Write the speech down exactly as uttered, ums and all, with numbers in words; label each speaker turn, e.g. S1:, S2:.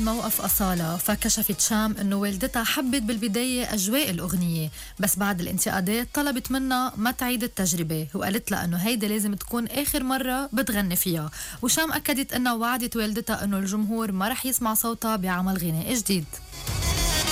S1: موقف أصالة، فكشفت شام إنه والدتها حبت بالبداية أجواء الأغنية، بس بعد الانتقادات طلبت منها ما تعيد التجربة، وقالت لها إنه هيدا لازم تكون آخر مرة بتغني فيها. وشام أكدت إنها وعدت والدتها إنه الجمهور ما رح يسمع صوتها بعمل غنائي جديد.